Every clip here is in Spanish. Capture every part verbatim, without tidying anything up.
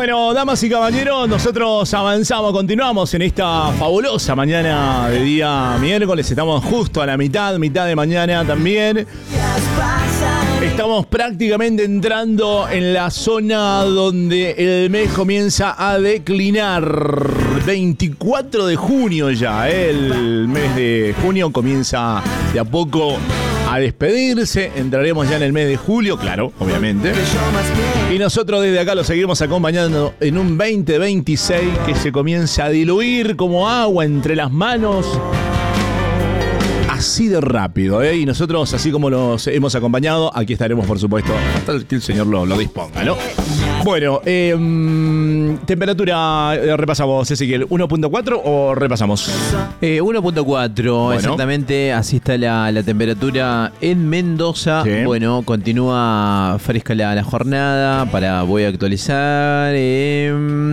Bueno, damas y caballeros, nosotros avanzamos, continuamos en esta fabulosa mañana de día miércoles. Estamos justo a la mitad, mitad de mañana también. Estamos prácticamente entrando en la zona donde el mes comienza a declinar. veinticuatro de junio ya, ¿eh? El mes de junio comienza de a poco a despedirse. Entraremos ya en el mes de julio, claro, obviamente. Y nosotros desde acá lo seguimos acompañando en un veinte veintiséis que se comienza a diluir como agua entre las manos. Así de rápido, ¿eh? Y nosotros, así como los hemos acompañado, aquí estaremos, por supuesto, hasta que el señor lo, lo disponga, ¿no? Bueno, eh, temperatura, eh, repasamos, Ezequiel, uno punto cuatro o repasamos. Eh, uno punto cuatro, bueno. Exactamente, así está la, la temperatura en Mendoza. Sí. Bueno, continúa fresca la, la jornada, para voy a actualizar. Eh,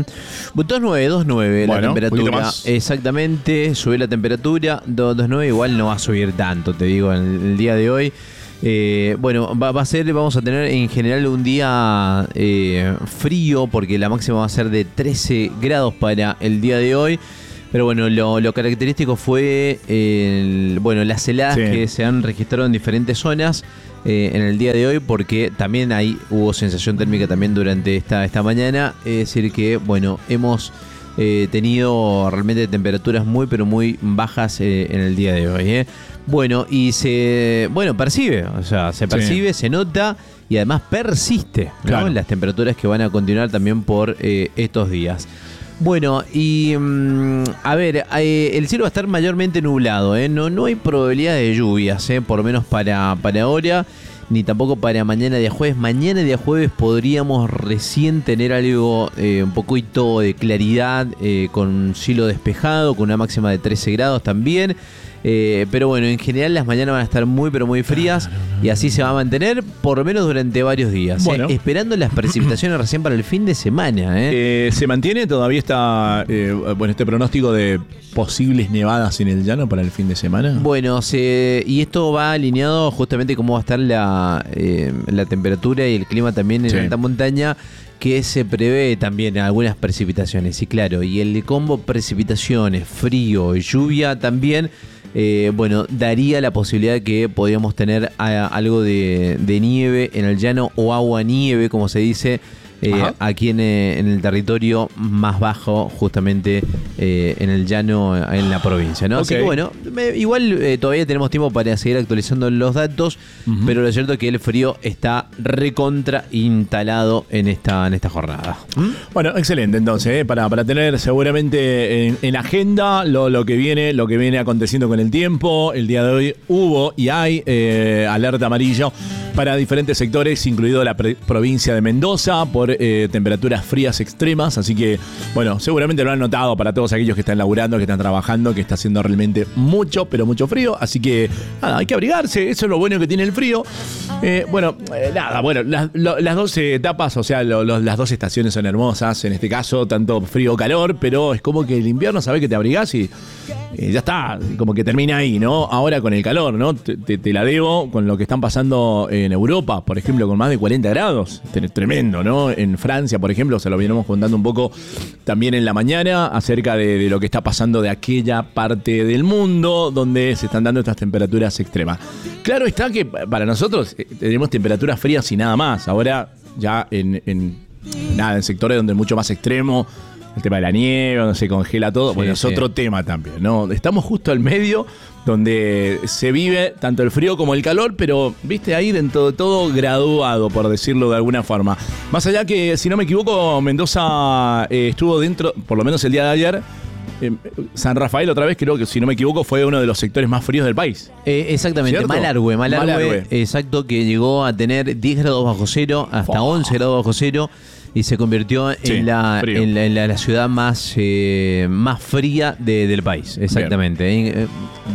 dos nueve, dos nueve Bueno, la un temperatura. poquito más. Exactamente, sube la temperatura, dos nueve, igual no va a subir tanto, te digo, en el día de hoy. Eh, bueno, va, va a ser, vamos a tener en general un día eh, frío, porque la máxima va a ser de trece grados para el día de hoy. Pero bueno, lo, lo característico fue el, bueno, las heladas, sí, que se han registrado en diferentes zonas eh, en el día de hoy, porque también ahí hubo sensación térmica también durante esta, esta mañana. Es decir que, bueno, hemos eh, tenido realmente temperaturas muy, pero muy bajas eh, en el día de hoy, ¿eh? Bueno, y se, bueno, percibe, o sea, se percibe, sí, se nota y además persiste, ¿no? Claro. Las temperaturas que van a continuar también por eh, estos días. Bueno, y mmm, a ver, eh, el cielo va a estar mayormente nublado, ¿eh? No, no hay probabilidad de lluvias, ¿eh? Por lo menos para, para ahora, ni tampoco para mañana día jueves. Mañana día jueves podríamos recién tener algo, eh, un poquito de claridad, eh, con cielo despejado, con una máxima de trece grados también. Eh, pero bueno, en general las mañanas van a estar muy pero muy frías, y así se va a mantener por lo menos durante varios días, bueno. eh, esperando las precipitaciones recién para el fin de semana, ¿eh? Eh, ¿Se mantiene todavía esta, eh, bueno, este pronóstico de posibles nevadas en el llano para el fin de semana? Bueno, se, y esto va alineado justamente cómo va a estar la, eh, la temperatura y el clima también en sí. alta montaña, que se prevé también algunas precipitaciones, y claro, y el combo precipitaciones, frío y lluvia también. Eh, bueno, daría la posibilidad de que podíamos tener a, algo de, de nieve en el llano, o agua nieve, como se dice, eh, aquí en, en el territorio más bajo, justamente eh, en el llano, en la provincia, ¿no? Okay. Así que bueno, me, igual eh, todavía tenemos tiempo para seguir actualizando los datos, uh-huh. pero lo cierto es que el frío está recontra instalado en esta, en esta jornada. ¿Mm? Bueno, excelente entonces, ¿eh? para, para tener seguramente en, en agenda lo, lo que viene, lo que viene aconteciendo con el tiempo. El día de hoy hubo y hay eh, alerta amarillo para diferentes sectores, incluido la pre- provincia de Mendoza, por eh, temperaturas frías extremas. Así que, bueno, seguramente lo han notado para todos aquellos que están laburando, que están trabajando, que está haciendo realmente mucho, pero mucho frío. Así que, nada, hay que abrigarse. Eso es lo bueno que tiene el frío. Eh, bueno, eh, nada, bueno, las, lo, las dos etapas, o sea, lo, lo, las dos estaciones son hermosas. En este caso, tanto frío o calor, pero es como que el invierno, sabés que te abrigás y eh, ya está, como que termina ahí, ¿no? Ahora con el calor, ¿no? Te, te, te la debo con lo que están pasando en Europa, por ejemplo, con más de cuarenta grados. Tremendo, ¿no? En Francia, por ejemplo, se lo venimos contando un poco también en la mañana acerca de, de lo que está pasando de aquella parte del mundo donde se están dando estas temperaturas extremas. Claro está que para nosotros eh, tenemos temperaturas frías y nada más. Ahora ya en, en nada, en sectores donde es mucho más extremo, el tema de la nieve, donde se congela todo, sí, bueno, es sí. otro tema también, ¿no? Estamos justo al medio, donde se vive tanto el frío como el calor, pero, viste, ahí dentro de todo graduado, por decirlo de alguna forma. Más allá que, si no me equivoco, Mendoza eh, estuvo dentro, por lo menos el día de ayer, eh, San Rafael otra vez, creo que, si no me equivoco, fue uno de los sectores más fríos del país. Eh, exactamente, ¿cierto? Malargüe, Malargüe, Malargüe, exacto, que llegó a tener diez grados bajo cero, hasta oh. once grados bajo cero, y se convirtió en, sí, la, en, la, en la, la ciudad más, eh, más fría de, del país. Exactamente. Eh,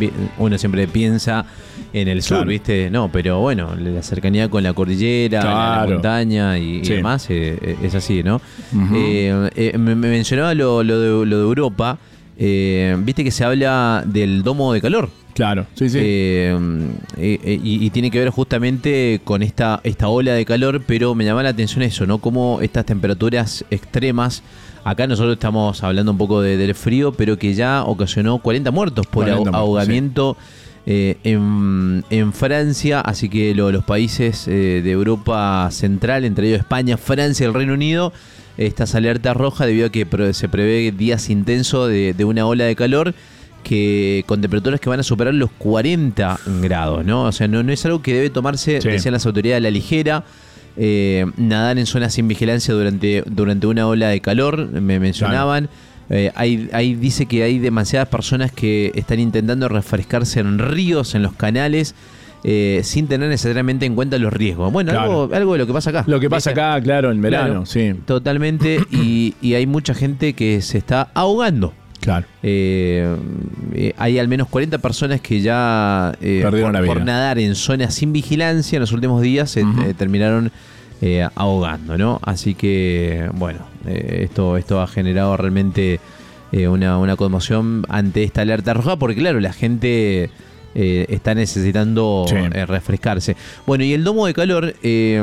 uno siempre piensa en el sur, claro. ¿viste? No, pero bueno, la cercanía con la cordillera, claro. la montaña y, sí. y demás, eh, es así, ¿no? Uh-huh. eh, eh, me, me mencionaba lo, lo, de, lo de Europa. Eh, Viste que se habla del domo de calor. Claro, sí, sí. Eh, eh, y, y tiene que ver justamente con esta, esta ola de calor, pero me llama la atención eso, ¿no? Cómo estas temperaturas extremas, acá nosotros estamos hablando un poco de, del frío, pero que ya ocasionó cuarenta muertos por cuarenta muertos, ahogamiento. Sí. Eh, en, en Francia, así que lo, los países eh, de Europa Central, entre ellos España, Francia y el Reino Unido, estas alertas rojas debido a que pre- se prevé días intensos de, de una ola de calor que con temperaturas que van a superar los cuarenta grados, ¿no? O sea, no, no es algo que debe tomarse, sí. decían las autoridades, a la ligera. Eh, nadar en zonas sin vigilancia durante, durante una ola de calor, me mencionaban. Claro. Eh, hay, hay, dice que hay demasiadas personas que están intentando refrescarse en ríos, en los canales, eh, sin tener necesariamente en cuenta los riesgos. Bueno, claro. algo, algo de lo que pasa acá. Lo que pasa acá, claro, en verano, claro, sí. Totalmente, y, y hay mucha gente que se está ahogando. Claro. Eh, eh, hay al menos cuarenta personas que ya eh, perdieron por, la vida. por nadar en zonas sin vigilancia en los últimos días uh-huh. eh, terminaron eh, ahogando, ¿no? Así que, bueno, eh, esto, esto ha generado realmente eh, una, una conmoción ante esta alerta roja, porque claro, la gente eh, está necesitando sí. eh, refrescarse. Bueno, y el domo de calor, eh,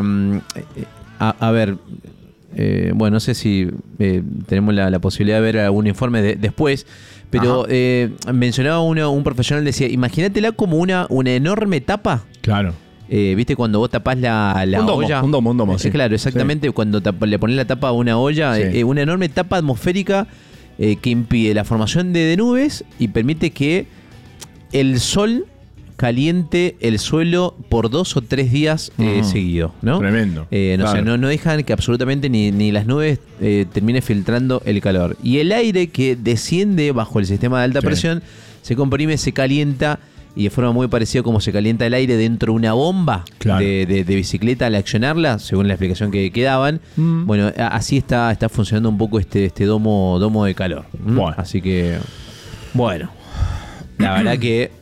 a, a ver... Eh, bueno, no sé si eh, tenemos la, la posibilidad de ver algún informe de, después, pero eh, mencionaba uno, un profesional, decía, imagínatela como una, una enorme tapa. Claro. Eh, ¿Viste cuando vos tapás la, la un domo, olla? Un domo, un domo, eh, sí. Claro, exactamente, sí. Cuando tap- le pones la tapa a una olla, sí. eh, una enorme tapa atmosférica eh, que impide la formación de, de nubes y permite que el sol caliente el suelo por dos o tres días eh, uh-huh. seguidos, ¿no? Tremendo. Eh, no, claro. o sea, no, no dejan que absolutamente ni, ni las nubes eh, termine filtrando el calor. Y el aire que desciende bajo el sistema de alta sí. presión se comprime, se calienta y de forma muy parecida como se calienta el aire dentro de una bomba claro. de, de, de bicicleta al accionarla, según la explicación que, que daban. Mm. Bueno, así está, está funcionando un poco este, este domo, domo de calor. ¿Mm? Bueno. Así que, bueno, la verdad que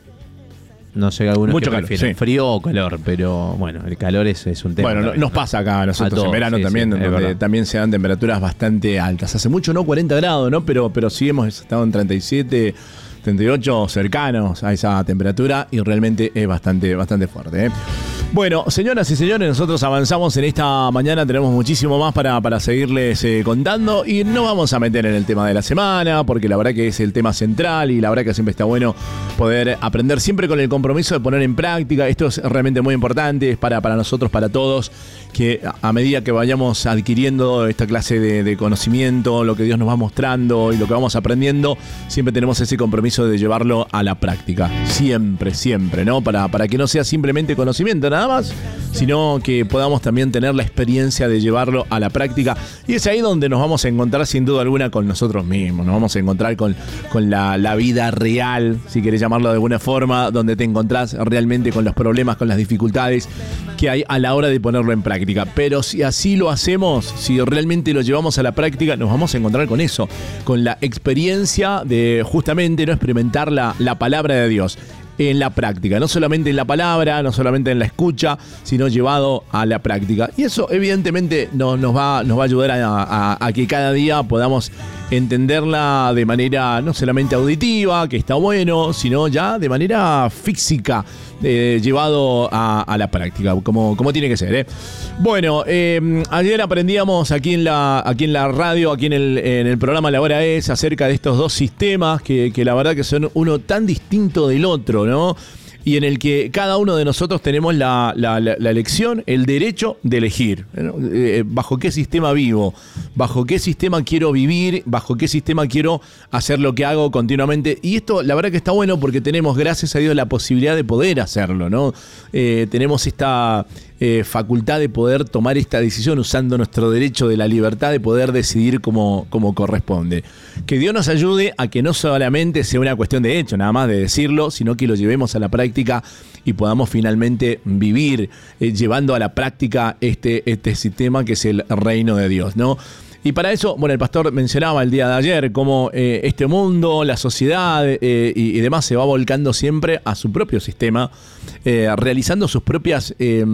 no sé, algunos mucho que calor, prefieren sí. frío o calor, pero bueno, el calor es, es un tema. Bueno, también, nos ¿no? pasa acá a nosotros a todos, en verano sí, también, sí, donde también se dan temperaturas bastante altas. Hace mucho no cuarenta grados, ¿no? Pero, pero sí hemos estado en treinta y siete, treinta y ocho cercanos a esa temperatura y realmente es bastante, bastante fuerte, ¿eh? Bueno, señoras y señores, nosotros avanzamos en esta mañana, tenemos muchísimo más para, para seguirles eh, contando y no vamos a meter en el tema de la semana porque la verdad que es el tema central y la verdad que siempre está bueno poder aprender siempre con el compromiso de poner en práctica. Esto es realmente muy importante, es para, para nosotros, para todos, que a medida que vayamos adquiriendo esta clase de, de conocimiento, lo que Dios nos va mostrando y lo que vamos aprendiendo, siempre tenemos ese compromiso de llevarlo a la práctica. Siempre, siempre, ¿no? Para, para que no sea simplemente conocimiento nada más, sino que podamos también tener la experiencia de llevarlo a la práctica. Y es ahí donde nos vamos a encontrar sin duda alguna con nosotros mismos. Nos vamos a encontrar con, con la, la vida real, si querés llamarlo de alguna forma, donde te encontrás realmente con los problemas, con las dificultades que hay a la hora de ponerlo en práctica. Pero si así lo hacemos, si realmente lo llevamos a la práctica, nos vamos a encontrar con eso, con la experiencia de justamente no experimentar la, la palabra de Dios en la práctica, no solamente en la palabra, no solamente en la escucha, sino llevado a la práctica. Y eso evidentemente nos, nos, va, nos va a ayudar a, a, a que cada día podamos entenderla de manera no solamente auditiva, que está bueno, sino ya de manera física, eh, llevado a, a la práctica, como, como tiene que ser, ¿eh? Bueno, eh, ayer aprendíamos aquí en la, aquí en la radio, aquí en el, en el programa La Hora Es, acerca de estos dos sistemas que, que la verdad que son uno tan distinto del otro, ¿no? Y en el que cada uno de nosotros tenemos la, la, la, la elección, el derecho de elegir, ¿no? Eh, bajo qué sistema vivo, bajo qué sistema quiero vivir, bajo qué sistema quiero hacer lo que hago continuamente. Y esto la verdad que está bueno porque tenemos, gracias a Dios, la posibilidad de poder hacerlo, ¿no? Eh, tenemos esta eh, facultad de poder tomar esta decisión usando nuestro derecho de la libertad de poder decidir como, como corresponde. Que Dios nos ayude a que no solamente sea una cuestión de hecho, nada más de decirlo, sino que lo llevemos a la práctica y podamos finalmente vivir eh, llevando a la práctica este, este sistema que es el reino de Dios, ¿no? Y para eso, bueno, el pastor mencionaba el día de ayer cómo eh, este mundo, la sociedad eh, y, y demás se va volcando siempre a su propio sistema, eh, realizando sus propias, eh,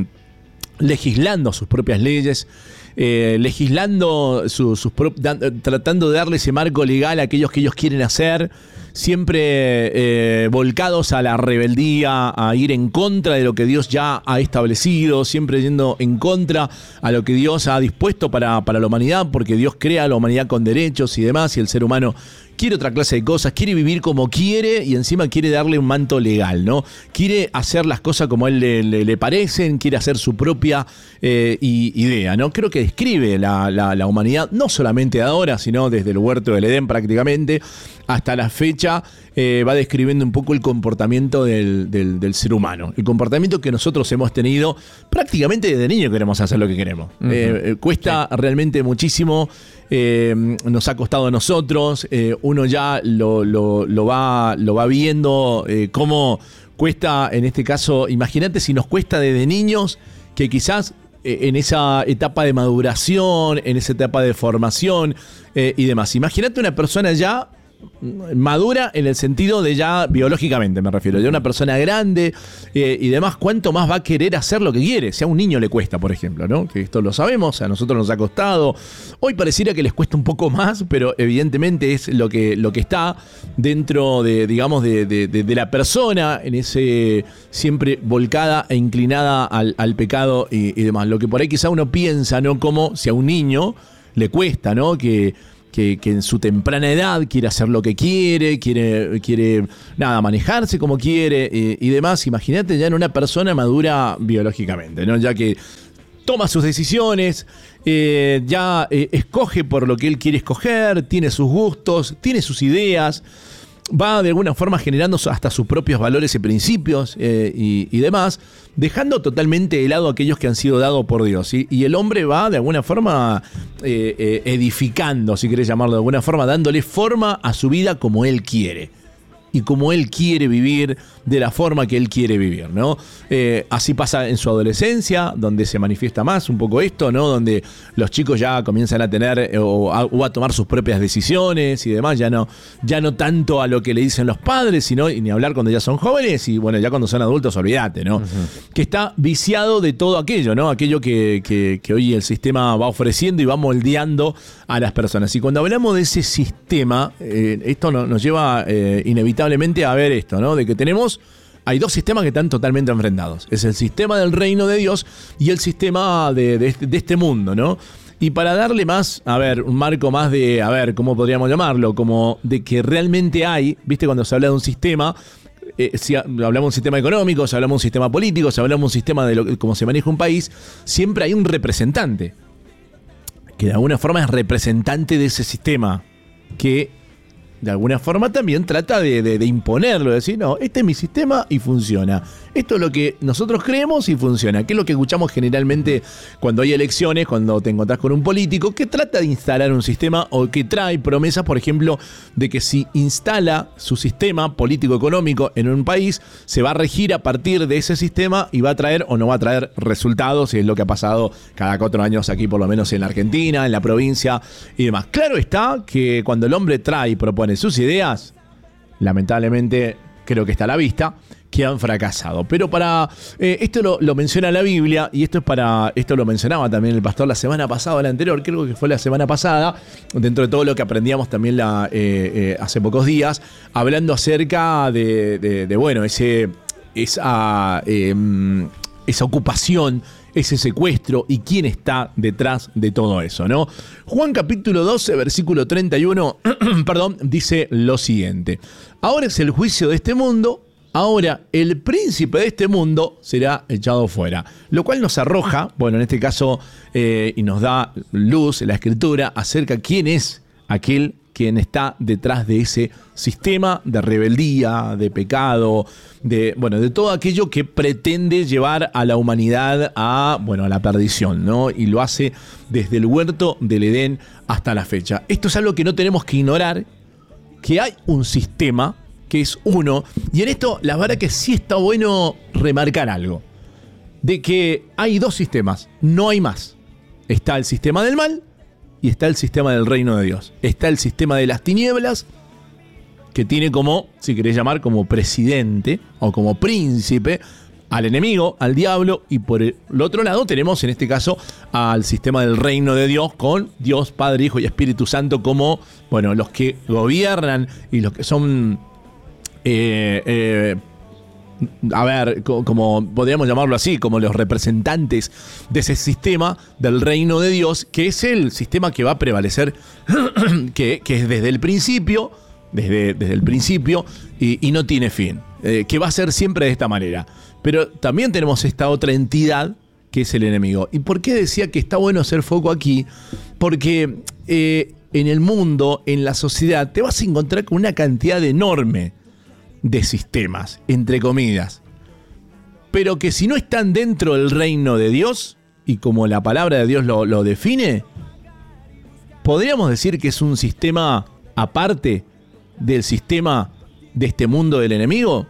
legislando sus propias leyes, eh, legislando, su, sus pro, dan, tratando de darle ese marco legal a aquellos que ellos quieren hacer, siempre eh, volcados a la rebeldía, a ir en contra de lo que Dios ya ha establecido, siempre yendo en contra a lo que Dios ha dispuesto para, para la humanidad, porque Dios crea a la humanidad con derechos y demás, y el ser humano quiere otra clase de cosas, quiere vivir como quiere y encima quiere darle un manto legal, ¿no? Quiere hacer las cosas como a él le, le, le parecen, quiere hacer su propia eh, idea, ¿no? Creo que describe la, la, la humanidad, no solamente ahora, sino desde el huerto del Edén prácticamente, hasta la fecha, eh, va describiendo un poco el comportamiento del, del, del ser humano. El comportamiento que nosotros hemos tenido prácticamente desde niño queremos hacer lo que queremos. Uh-huh. eh, cuesta sí. realmente muchísimo. Eh, nos ha costado a nosotros, eh, uno ya lo, lo, lo, va, lo va viendo, eh, cómo cuesta, en este caso, imagínate si nos cuesta desde niños, que quizás eh, en esa etapa de maduración, en esa etapa de formación eh, y demás. Imagínate una persona ya madura en el sentido de ya biológicamente me refiero, ya una persona grande eh, y demás, cuánto más va a querer hacer lo que quiere. Si a un niño le cuesta, por ejemplo, ¿no? Que esto lo sabemos, a nosotros nos ha costado, hoy pareciera que les cuesta un poco más, pero evidentemente es lo que, lo que está dentro de, digamos, de, de, de, de la persona, en ese siempre volcada e inclinada al, al pecado y, y demás. Lo que por ahí quizá uno piensa, ¿no? Como si a un niño le cuesta, ¿no? Que Que, que en su temprana edad quiere hacer lo que quiere, quiere, quiere nada, manejarse como quiere eh, y demás. Imagínate ya en una persona madura biológicamente, ¿no? Ya que toma sus decisiones, eh, ya eh, escoge por lo que él quiere escoger, tiene sus gustos, tiene sus ideas, va de alguna forma generando hasta sus propios valores y principios eh, y, y demás, dejando totalmente de lado aquellos que han sido dados por Dios. ¿sí? Y el hombre va de alguna forma eh, eh, edificando, si querés llamarlo de alguna forma, dándole forma a su vida como él quiere. Y como él quiere vivir, de la forma que él quiere vivir, ¿no? Eh, así pasa en su adolescencia, donde se manifiesta más un poco esto, ¿no? Donde los chicos ya comienzan a tener eh, o, a, o a tomar sus propias decisiones y demás, ya no, ya no tanto a lo que le dicen los padres, sino y ni hablar cuando ya son jóvenes y bueno, ya cuando son adultos, olvídate, ¿no? Uh-huh. Que está viciado de todo aquello, ¿no? Aquello que, que, que hoy el sistema va ofreciendo y va moldeando a las personas. Y cuando hablamos de ese sistema, eh, esto no, nos lleva eh, inevitablemente a ver esto, ¿no? De que tenemos, hay dos sistemas que están totalmente enfrentados. Es el sistema del reino de Dios y el sistema de, de, de este mundo, ¿no? Y para darle más, a ver, un marco más de, a ver, ¿cómo podríamos llamarlo? Como de que realmente hay, ¿viste? Cuando se habla de un sistema, eh, si hablamos de un sistema económico, si hablamos de un sistema político, si hablamos de un sistema de lo, cómo se maneja un país, siempre hay un representante, que de alguna forma es representante de ese sistema, que de alguna forma también trata de, de, de imponerlo, de decir, no, este es mi sistema y funciona. Esto es lo que nosotros creemos y funciona. Que es lo que escuchamos generalmente cuando hay elecciones, cuando te encontrás con un político que trata de instalar un sistema o que trae promesas, por ejemplo, de que si instala su sistema político-económico en un país, se va a regir a partir de ese sistema y va a traer o no va a traer resultados, y es lo que ha pasado cada cuatro años aquí, por lo menos en la Argentina, en la provincia y demás. Claro está que cuando el hombre trae y propone sus ideas, lamentablemente creo que está a la vista que han fracasado. Pero para eh, esto lo, lo menciona la Biblia, y esto es para esto lo mencionaba también el pastor la semana pasada o la anterior, creo que fue la semana pasada, dentro de todo lo que aprendíamos también la, eh, eh, hace pocos días, hablando acerca de, de, de bueno, ese esa eh, esa ocupación, ese secuestro y quién está detrás de todo eso, ¿no? Juan capítulo doce, versículo treinta y uno, perdón, dice lo siguiente: ahora es el juicio de este mundo, ahora el príncipe de este mundo será echado fuera. Lo cual nos arroja, bueno, en este caso, eh, y nos da luz en la escritura acerca de quién es aquel quien está detrás de ese sistema de rebeldía, de pecado, de, bueno, de todo aquello que pretende llevar a la humanidad a, bueno, a la perdición, ¿no? Y lo hace desde el huerto del Edén hasta la fecha. Esto es algo que no tenemos que ignorar, que hay un sistema que es uno, y en esto la verdad que sí está bueno remarcar algo, de que hay dos sistemas, no hay más. Está el sistema del mal y está el sistema del reino de Dios. Está el sistema de las tinieblas, que tiene como, si querés llamar, como presidente o como príncipe al enemigo, al diablo, y por el otro lado tenemos en este caso al sistema del reino de Dios, con Dios, Padre, Hijo y Espíritu Santo como, bueno, los que gobiernan y los que son eh, eh, a ver, co- como podríamos llamarlo así, como los representantes de ese sistema del reino de Dios, que es el sistema que va a prevalecer, que, que es desde el principio, desde, desde el principio, y, y no tiene fin, eh, que va a ser siempre de esta manera. Pero también tenemos esta otra entidad, que es el enemigo. ¿Y por qué decía que está bueno hacer foco aquí? Porque eh, en el mundo, en la sociedad, te vas a encontrar con una cantidad enorme de sistemas, entre comillas, pero que si no están dentro del reino de Dios, y como la palabra de Dios lo, lo define, podríamos decir que es un sistema aparte del sistema de este mundo del enemigo.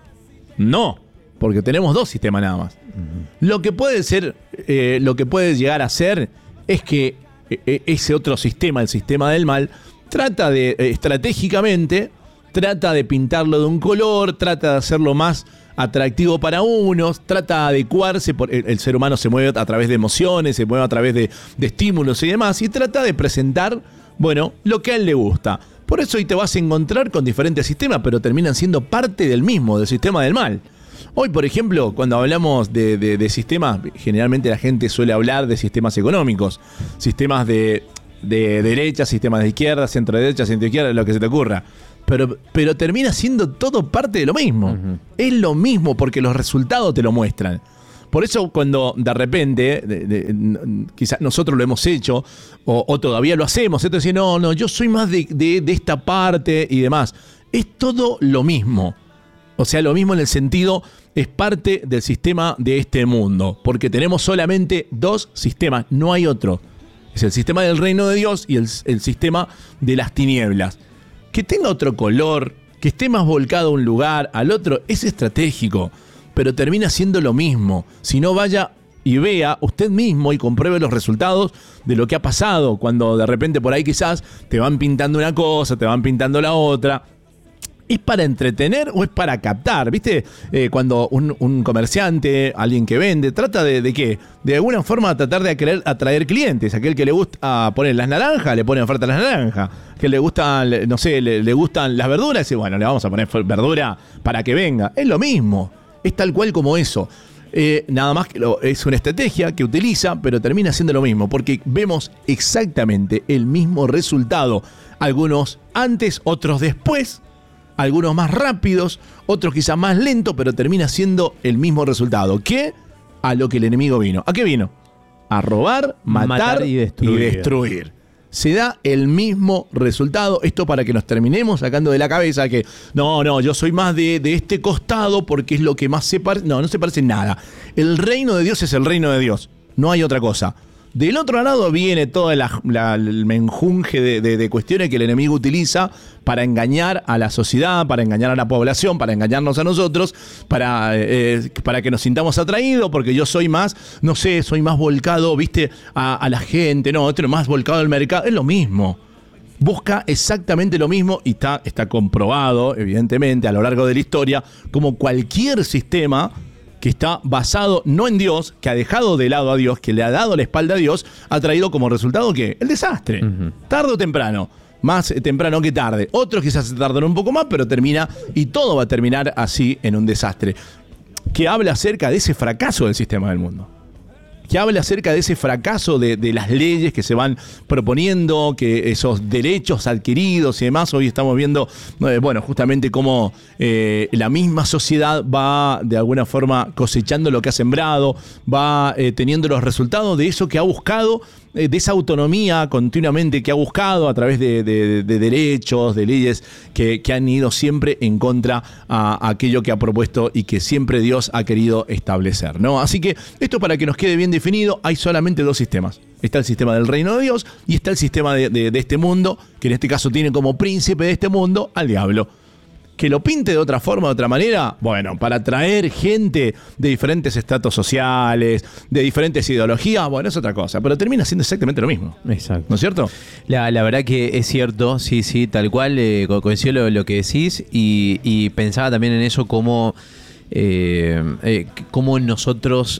No, porque tenemos dos sistemas nada más. Uh-huh. Lo que puede ser, eh, lo que puede llegar a ser es que eh, ese otro sistema, el sistema del mal, trata de eh, estratégicamente trata de pintarlo de un color, trata de hacerlo más atractivo para unos, trata de adecuarse, por, el, el ser humano se mueve a través de emociones, se mueve a través de, de estímulos y demás, y trata de presentar, bueno, lo que a él le gusta. Por eso hoy te vas a encontrar con diferentes sistemas, pero terminan siendo parte del mismo, del sistema del mal. Hoy, por ejemplo, cuando hablamos de, de, de sistemas, generalmente la gente suele hablar de sistemas económicos, sistemas de, de derecha, sistemas de izquierda, centro derecha, centro izquierda, lo que se te ocurra. Pero, pero termina siendo todo parte de lo mismo. Uh-huh. Es lo mismo porque los resultados te lo muestran. Por eso cuando de repente, de, de, quizás nosotros lo hemos hecho, o, o todavía lo hacemos, esto es decir, no, no, yo soy más de, de, de esta parte y demás. Es todo lo mismo. O sea, lo mismo en el sentido, es parte del sistema de este mundo. Porque tenemos solamente dos sistemas, no hay otro. Es el sistema del reino de Dios y el, el sistema de las tinieblas. Que tenga otro color, que esté más volcado a un lugar, al otro, es estratégico, pero termina siendo lo mismo. Si no, vaya y vea usted mismo y compruebe los resultados de lo que ha pasado, cuando de repente por ahí quizás te van pintando una cosa, te van pintando la otra. ¿Es para entretener o es para captar? ¿Viste? Eh, cuando un, un comerciante, alguien que vende, trata de, de qué? De alguna forma tratar de atraer, atraer clientes. Aquel que le gusta poner las naranjas, le pone oferta a las naranjas. Que le gustan, no sé, le, le gustan las verduras, dice, bueno, le vamos a poner verdura para que venga. Es lo mismo. Es tal cual como eso. Eh, nada más que lo, es una estrategia que utiliza, pero termina siendo lo mismo, porque vemos exactamente el mismo resultado. Algunos antes, otros después. Algunos más rápidos, otros quizás más lentos, pero termina siendo el mismo resultado. ¿Qué? A lo que el enemigo vino. ¿A qué vino? A robar, matar, matar y, destruir. y destruir. Se da el mismo resultado. Esto para que nos terminemos sacando de la cabeza que no, no, yo soy más de, de este costado porque es lo que más se parece. No, no se parece en nada. El reino de Dios es el reino de Dios. No hay otra cosa. Del otro lado viene todo la, la, el menjunje de, de, de cuestiones que el enemigo utiliza para engañar a la sociedad, para engañar a la población, para engañarnos a nosotros, para, eh, para que nos sintamos atraídos, porque yo soy más, no sé, soy más volcado, viste, a, a la gente, no, otro más volcado al mercado, es lo mismo. Busca exactamente lo mismo y está, está comprobado, evidentemente, a lo largo de la historia, como cualquier sistema que está basado no en Dios, que ha dejado de lado a Dios, que le ha dado la espalda a Dios, ha traído como resultado ¿qué? El desastre. Uh-huh. Tarde o temprano. Más temprano que tarde. Otros quizás se tardan un poco más, pero termina, y todo va a terminar así en un desastre. Que habla acerca de ese fracaso del sistema del mundo. Que habla acerca de ese fracaso de, de las leyes que se van proponiendo, que esos derechos adquiridos y demás. Hoy estamos viendo, eh, bueno, justamente cómo eh, la misma sociedad va de alguna forma cosechando lo que ha sembrado, va eh, teniendo los resultados de eso que ha buscado, eh, de esa autonomía continuamente que ha buscado a través de, de, de derechos, de leyes que, que han ido siempre en contra a, a aquello que ha propuesto y que siempre Dios ha querido establecer, ¿no? Así que esto para que nos quede bien definido, hay solamente dos sistemas. Está el sistema del reino de Dios y está el sistema de, de, de este mundo, que en este caso tiene como príncipe de este mundo al diablo. Que lo pinte de otra forma, de otra manera, bueno, para atraer gente de diferentes estratos sociales, de diferentes ideologías, bueno, es otra cosa, pero termina siendo exactamente lo mismo. Exacto. ¿No es cierto? La, la verdad que es cierto, sí, sí, tal cual, eh, coincido lo, lo que decís y, y pensaba también en eso como, eh, eh, como nosotros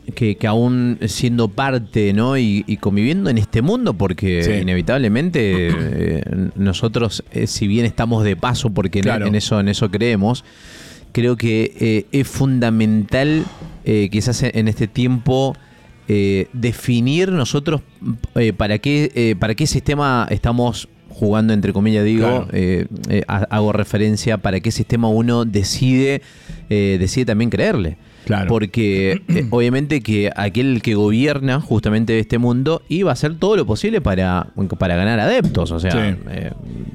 que, que aún siendo parte, ¿no? y, y conviviendo en este mundo, porque sí. inevitablemente eh, nosotros, eh, si bien estamos de paso, porque claro. en, en, eso, en eso creemos, creo que eh, es fundamental eh, quizás en este tiempo eh, definir nosotros eh, para qué eh, para qué sistema estamos jugando, entre comillas digo, claro. eh, eh, hago referencia para qué sistema uno decide, eh, decide también creerle. Claro. Porque eh, obviamente que aquel que gobierna justamente este mundo iba a hacer todo lo posible para, para ganar adeptos. O sea, sí. eh,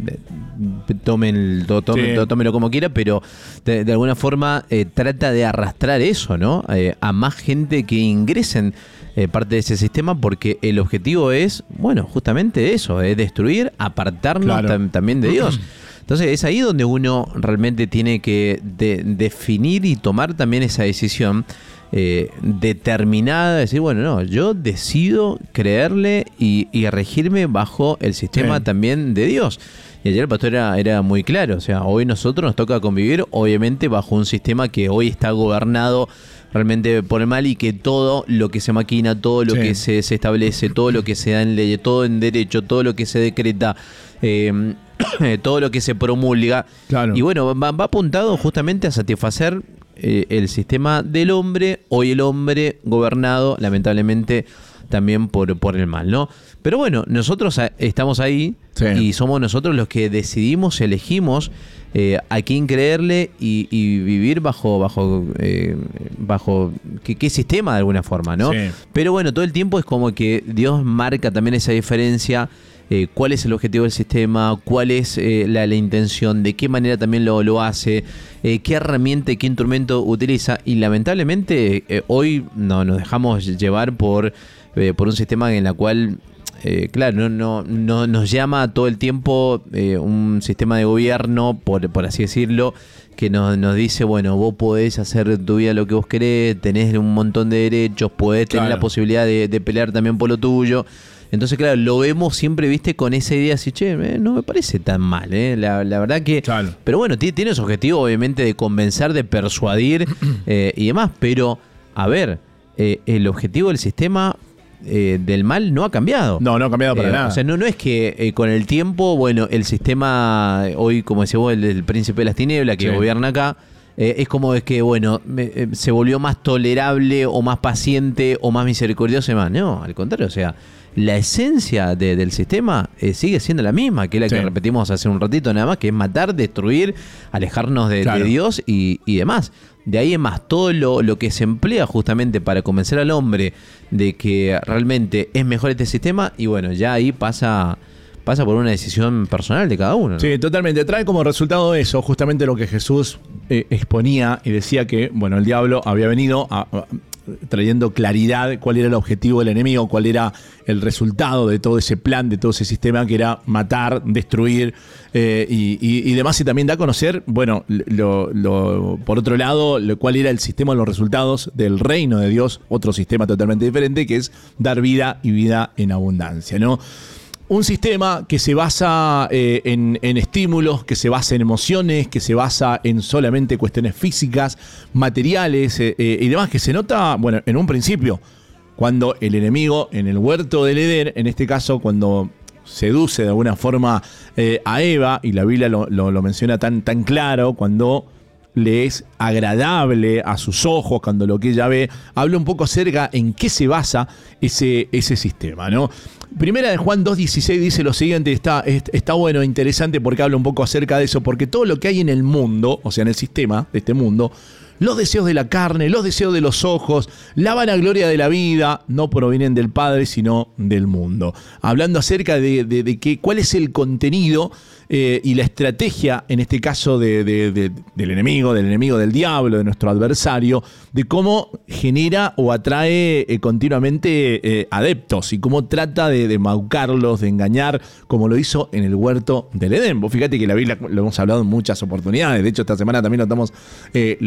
tomen, to, tomen, sí. tómelo como quiera, pero de, de alguna forma eh, trata de arrastrar eso, ¿no? Eh, a más gente que ingresen eh, parte de ese sistema, porque el objetivo es, bueno, justamente eso, es destruir, apartarnos claro. tam, también de Dios. Entonces es ahí donde uno realmente tiene que de, definir y tomar también esa decisión eh, determinada, de decir, bueno, no, yo decido creerle y, y regirme bajo el sistema sí. también de Dios. Y ayer el pastor era, era muy claro, o sea, hoy nosotros nos toca convivir obviamente bajo un sistema que hoy está gobernado realmente por el mal, y que todo lo que se maquina, todo lo sí. que se, se establece, todo lo que se da en ley, todo en derecho, todo lo que se decreta, eh, todo lo que se promulga, claro. y bueno, va, va apuntado justamente a satisfacer eh, el sistema del hombre, hoy el hombre gobernado lamentablemente también por, por el mal, ¿no? Pero bueno, nosotros a, estamos ahí sí. y somos nosotros los que decidimos, elegimos eh, a quién creerle y, y vivir bajo bajo eh, bajo qué, qué sistema de alguna forma, ¿no? Sí. Pero bueno, todo el tiempo es como que Dios marca también esa diferencia. Eh, cuál es el objetivo del sistema, cuál es eh, la, la intención, de qué manera también lo, lo hace, eh, qué herramienta y qué instrumento utiliza. Y lamentablemente eh, hoy no, nos dejamos llevar por, eh, por un sistema en el cual, eh, claro, no, no, no nos llama todo el tiempo eh, un sistema de gobierno, por, por así decirlo, que nos, nos dice, bueno, vos podés hacer en tu vida lo que vos querés, tenés un montón de derechos, podés tener claro. la posibilidad de, de pelear también por lo tuyo. Entonces, claro, lo vemos siempre, viste, con esa idea así, che, eh, no me parece tan mal, ¿eh? La, la verdad que... Claro. Pero bueno, tiene, tiene su objetivo, obviamente, de convencer, de persuadir eh, y demás. Pero, a ver, eh, el objetivo del sistema eh, del mal no ha cambiado. No, no ha cambiado para eh, nada. O sea, no, no es que eh, con el tiempo, bueno, el sistema, hoy, como decís vos, el, el príncipe de las tinieblas que sí. gobierna acá, Eh, es como es que, bueno, eh, se volvió más tolerable o más paciente o más misericordioso y más. No, al contrario, o sea, la esencia de, del sistema eh, sigue siendo la misma, que es la sí. que repetimos hace un ratito nada más, que es matar, destruir, alejarnos de, claro. de Dios y, y demás. De ahí en más, todo lo, lo que se emplea justamente para convencer al hombre de que realmente es mejor este sistema, y bueno, ya ahí pasa... pasa por una decisión personal de cada uno, ¿no? Sí, totalmente. Trae como resultado eso, justamente lo que Jesús eh, exponía y decía que, bueno, el diablo había venido a, a, trayendo claridad cuál era el objetivo del enemigo, cuál era el resultado de todo ese plan, de todo ese sistema, que era matar, destruir eh, y, y, y demás. Y también da a conocer, bueno, lo, lo, por otro lado, lo, cuál era el sistema, los resultados del reino de Dios, otro sistema totalmente diferente, que es dar vida y vida en abundancia, ¿no? Un sistema que se basa eh, en, en estímulos, que se basa en emociones, que se basa en solamente cuestiones físicas, materiales eh, eh, y demás, que se nota, bueno, en un principio, cuando el enemigo en el huerto del Edén, en este caso cuando seduce de alguna forma eh, a Eva, y la Biblia lo, lo, lo menciona tan, tan claro, cuando le es agradable a sus ojos, cuando lo que ella ve, habla un poco acerca en qué se basa ese, ese sistema, ¿no? Primera de Juan dos dieciséis dice lo siguiente, está, está bueno, interesante, porque habla un poco acerca de eso, porque todo lo que hay en el mundo, o sea, en el sistema de este mundo, los deseos de la carne, los deseos de los ojos, la vanagloria de la vida, no provienen del Padre, sino del mundo. Hablando acerca de, de, de que, cuál es el contenido eh, y la estrategia, en este caso, de, de, de, del enemigo, del enemigo del diablo, de nuestro adversario, de cómo genera o atrae eh, continuamente eh, adeptos y cómo trata de, de embaucarlos, de engañar, como lo hizo en el huerto del Edén. Vos fíjate que la Biblia lo hemos hablado en muchas oportunidades. De hecho, esta semana también lo, estamos, eh, lo, lo traemos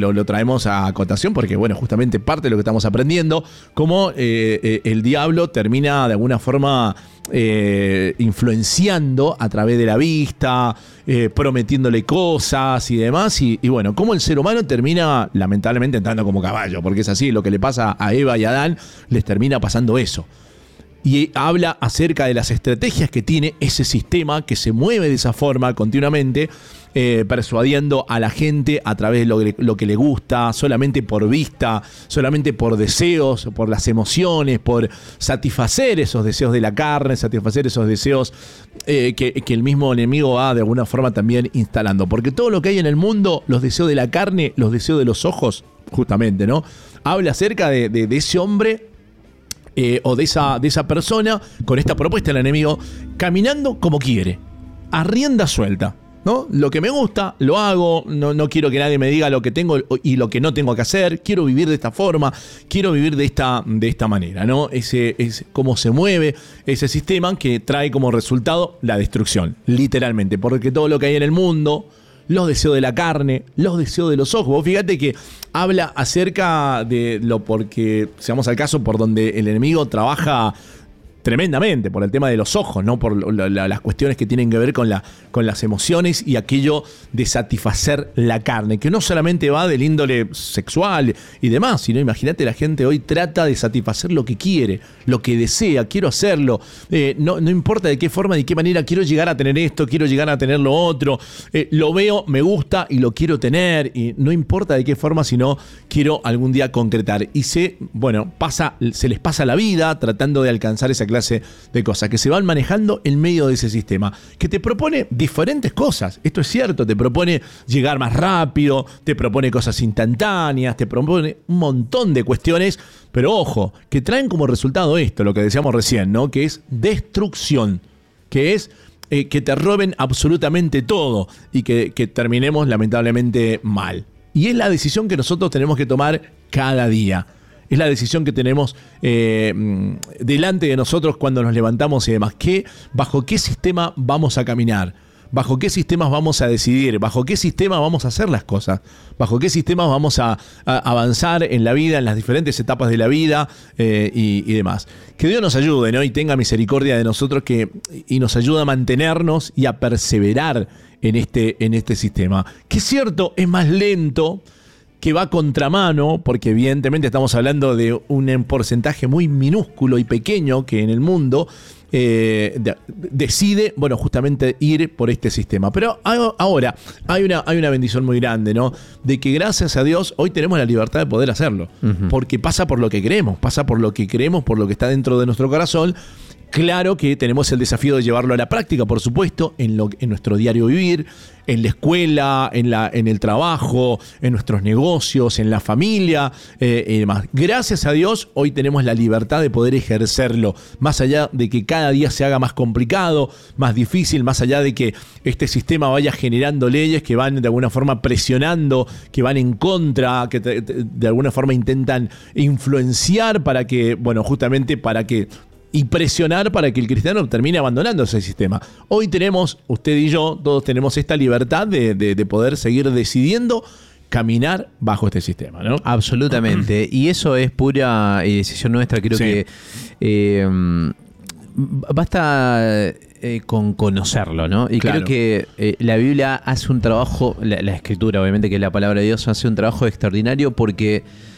traemos a acotación porque, bueno, justamente parte de lo que estamos aprendiendo, cómo eh, eh, el diablo termina de alguna forma eh, influenciando a través de la vista, eh, prometiéndole cosas y demás, y, y bueno, cómo el ser humano termina lamentablemente entrando como caballo, porque es así, lo que le pasa a Eva y a Adán, les termina pasando eso. Y habla acerca de las estrategias que tiene ese sistema que se mueve de esa forma continuamente, eh, persuadiendo a la gente a través de lo que, lo que le gusta, solamente por vista, solamente por deseos, por las emociones, por satisfacer esos deseos de la carne, satisfacer esos deseos eh, que, que el mismo enemigo va de alguna forma también instalando. Porque todo lo que hay en el mundo, los deseos de la carne, los deseos de los ojos, justamente, ¿no? Habla acerca de, de, de ese hombre Eh, o de esa, de esa persona con esta propuesta del enemigo caminando como quiere, a rienda suelta, ¿no? Lo que me gusta, lo hago, no, no quiero que nadie me diga lo que tengo y lo que no tengo que hacer, quiero vivir de esta forma, quiero vivir de esta, de esta manera, ¿no? Ese es cómo se mueve ese sistema que trae como resultado la destrucción, literalmente, porque todo lo que hay en el mundo, los deseos de la carne, los deseos de los ojos. Vos fíjate que habla acerca de lo porque, seamos al caso, por donde el enemigo trabaja tremendamente, por el tema de los ojos, ¿no? Por la, la, las cuestiones que tienen que ver con, la, con las emociones y aquello de satisfacer la carne, que no solamente va del índole sexual y demás, sino imagínate, la gente hoy trata de satisfacer lo que quiere, lo que desea, quiero hacerlo, eh, no, no importa de qué forma, de qué manera, quiero llegar a tener esto, quiero llegar a tener lo otro, eh, lo veo, me gusta y lo quiero tener, y no importa de qué forma, sino quiero algún día concretar. Y se, bueno, pasa, se les pasa la vida tratando de alcanzar esa clase de cosas que se van manejando en medio de ese sistema, que te propone diferentes cosas. Esto es cierto, te propone llegar más rápido, te propone cosas instantáneas, te propone un montón de cuestiones, pero ojo, que traen como resultado esto, lo que decíamos recién, ¿no? Que es destrucción, que es eh, que te roben absolutamente todo y que, que terminemos lamentablemente mal. Y es la decisión que nosotros tenemos que tomar cada día. Es la decisión que tenemos eh, delante de nosotros cuando nos levantamos y demás. ¿Qué, ¿Bajo qué sistema vamos a caminar? ¿Bajo qué sistemas vamos a decidir? ¿Bajo qué sistema vamos a hacer las cosas? ¿Bajo qué sistemas vamos a, a avanzar en la vida, en las diferentes etapas de la vida eh, y, y demás? Que Dios nos ayude, ¿no? Y tenga misericordia de nosotros que, y nos ayude a mantenernos y a perseverar en este, en este sistema. Que es cierto, es más lento, que va a contramano, porque evidentemente estamos hablando de un porcentaje muy minúsculo y pequeño que en el mundo eh, de, decide, bueno, justamente ir por este sistema. Pero ahora hay una, hay una bendición muy grande, ¿no? De que gracias a Dios hoy tenemos la libertad de poder hacerlo, uh-huh. porque pasa por lo que creemos, pasa por lo que creemos, por lo que está dentro de nuestro corazón. Claro que tenemos el desafío de llevarlo a la práctica, por supuesto, en, lo, en nuestro diario vivir, en la escuela, en, la, en el trabajo, en nuestros negocios, en la familia eh, y demás. Gracias a Dios, hoy tenemos la libertad de poder ejercerlo, más allá de que cada día se haga más complicado, más difícil, más allá de que este sistema vaya generando leyes que van de alguna forma presionando, que van en contra, que te, te, de alguna forma intentan influenciar para que, bueno, justamente para que y presionar para que el cristiano termine abandonando ese sistema. Hoy tenemos, usted y yo, todos tenemos esta libertad de, de, de poder seguir decidiendo caminar bajo este sistema, ¿no? Absolutamente. Y eso es pura eh, decisión nuestra. Creo sí. que eh, basta eh, con conocerlo, ¿no? Y claro. creo que eh, la Biblia hace un trabajo, la, la Escritura, obviamente, que es la palabra de Dios, hace un trabajo extraordinario porque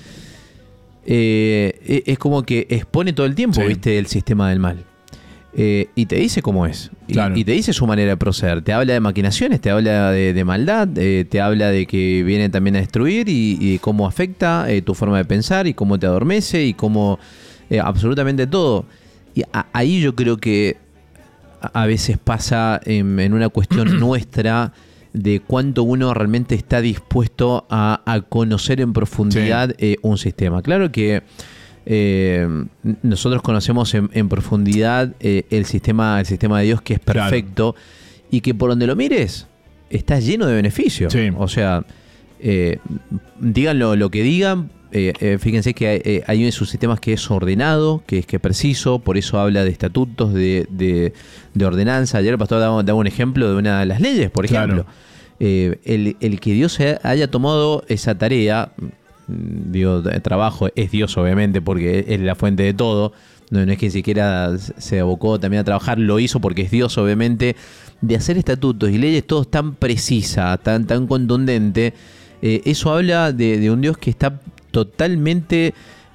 Eh, es como que expone todo el tiempo, sí. ¿viste? El sistema del mal. Eh, y te dice cómo es. Y, claro. y te dice su manera de proceder. Te habla de maquinaciones, te habla de, de maldad, eh, te habla de que viene también a destruir y, y cómo afecta eh, tu forma de pensar y cómo te adormece y cómo eh, absolutamente todo. Y a, ahí yo creo que a, a veces pasa en, en una cuestión nuestra de cuánto uno realmente está dispuesto a, a conocer en profundidad sí. eh, un sistema. Claro que eh, nosotros conocemos en, en profundidad eh, el sistema, el sistema de Dios, que es perfecto, claro. y que por donde lo mires está lleno de beneficios. Sí. O sea, eh, digan lo, lo que digan, eh, eh, fíjense que hay, eh, hay uno de sus sistemas que es ordenado, que es que es preciso, por eso habla de estatutos, de, de, de ordenanza. Ayer el pastor daba, daba un ejemplo de una de las leyes, por ejemplo. Claro. eh, el, el que Dios haya tomado esa tarea, digo, trabajo, es Dios obviamente porque es la fuente de todo, no, no es que ni siquiera se abocó también a trabajar, lo hizo porque es Dios obviamente, de hacer estatutos y leyes todos tan precisa, tan, tan contundente, eh, eso habla de, de un Dios que está totalmente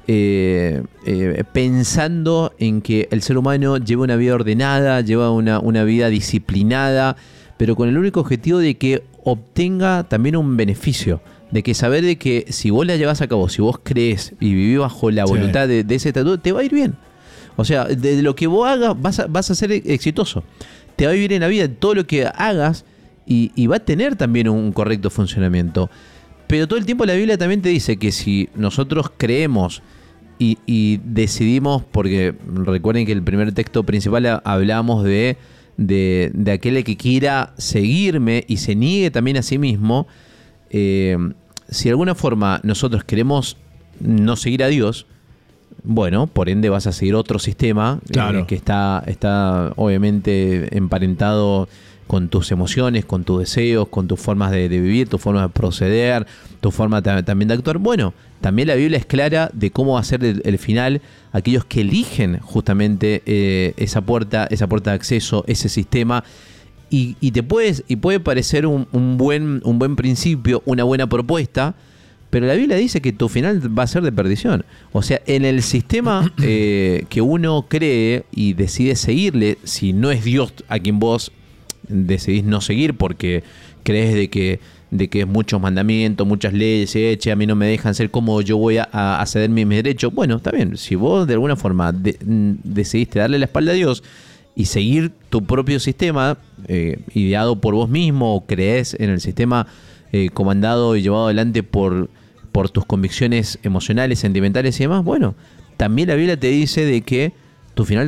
eh, eh, pensando en que el ser humano lleva una vida ordenada, lleva una, una vida disciplinada, pero con el único objetivo de que obtenga también un beneficio, de que saber de que si vos la llevas a cabo, si vos crees y vivís bajo la voluntad sí. de, de ese estatuto, te va a ir bien. O sea, de, de lo que vos hagas vas a, vas a ser exitoso. Te va a vivir en la vida todo lo que hagas y, y va a tener también un correcto funcionamiento. Pero todo el tiempo la Biblia también te dice que si nosotros creemos y, y decidimos, porque recuerden que el primer texto principal hablamos de, de, de aquel que quiera seguirme y se niegue también a sí mismo, eh, si de alguna forma nosotros queremos no seguir a Dios, bueno, por ende vas a seguir otro sistema claro. eh, que está, está obviamente emparentado con tus emociones, con tus deseos, con tus formas de, de vivir, tus formas de proceder, tu forma t- también de actuar. Bueno, también la Biblia es clara de cómo va a ser el, el final aquellos que eligen justamente eh, esa puerta, esa puerta de acceso, ese sistema. Y, y te puedes, y puede parecer un, un buen, un buen principio, una buena propuesta, pero la Biblia dice que tu final va a ser de perdición. O sea, en el sistema eh, que uno cree y decide seguirle, si no es Dios a quien vos decidís no seguir porque crees de que, de que es muchos mandamientos, muchas leyes, eh, che, a mí no me dejan ser como yo voy a, a ceder mis, mis derechos. Bueno, está bien, si vos de alguna forma de, decidiste darle la espalda a Dios y seguir tu propio sistema, eh, ideado por vos mismo, o crees en el sistema eh, comandado y llevado adelante por, por tus convicciones emocionales, sentimentales y demás, bueno, también la Biblia te dice de que tu final